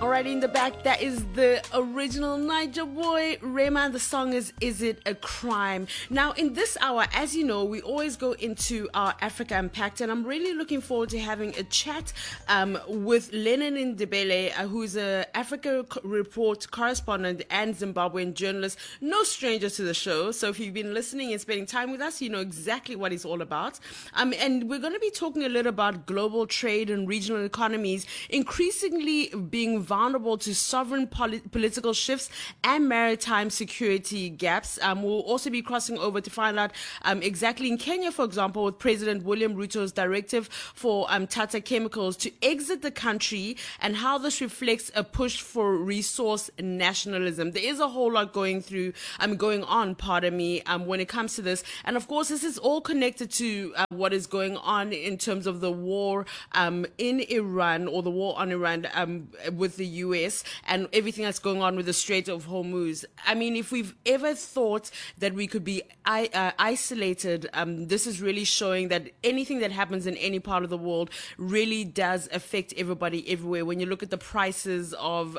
Alright, in the back, that is the original Niger Boy, Rayman. The song is It a Crime? Now, in this hour, as you know, we always go into our Africa Unpacked, and I'm really looking forward to having a chat with Lennon Ndebele, who's an Africa Report correspondent and Zimbabwean journalist. No stranger to the show, so if you've been listening and spending time with us, you know exactly what it's all about. And we're going to be talking a little about global trade and regional economies increasingly being vulnerable to sovereign political shifts and maritime security gaps. We'll also be crossing over to find out exactly in Kenya, for example, with President William Ruto's directive for Tata Chemicals to exit the country and how this reflects a push for resource nationalism. There is a whole lot going on, when it comes to this. And of course, this is all connected to what is going on in terms of the war in Iran, or the war on Iran with the US, and everything that's going on with the Strait of Hormuz. I mean, if we've ever thought that we could be isolated, this is really showing that anything that happens in any part of the world really does affect everybody everywhere. When you look at the prices of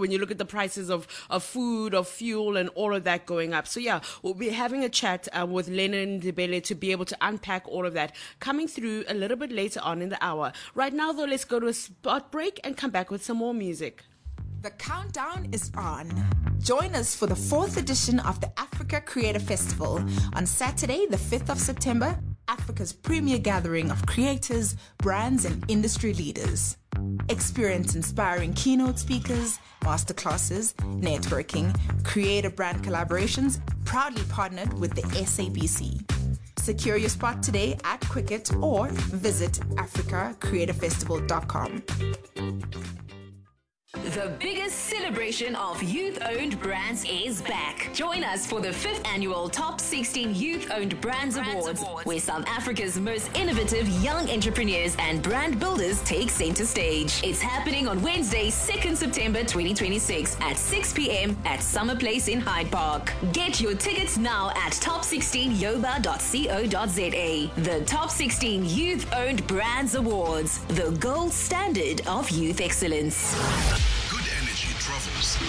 food, of fuel, and all of that going up. So yeah, we'll be having a chat with Lennon Ndebele to be able to unpack all of that, coming through a little bit later on in the hour. Right now, though, let's go to a spot break and come back with some more music. The countdown is on. Join us for the 4th edition of the Africa Creator Festival on Saturday, the 5th of September, Africa's premier gathering of creators, brands, and industry leaders. Experience inspiring keynote speakers, masterclasses, networking, creator brand collaborations, proudly partnered with the SABC. Secure your spot today at Quicket or visit africacreatorfestival.com. The biggest celebration of youth-owned brands is back. Join us for the 5th annual Top 16 Youth-Owned Brands Awards, where South Africa's most innovative young entrepreneurs and brand builders take center stage. It's happening on Wednesday, 2nd September 2026 at 6 p.m. at Summer Place in Hyde Park. Get your tickets now at top16yoba.co.za. The Top 16 Youth-Owned Brands Awards, the gold standard of youth excellence. Good energy travels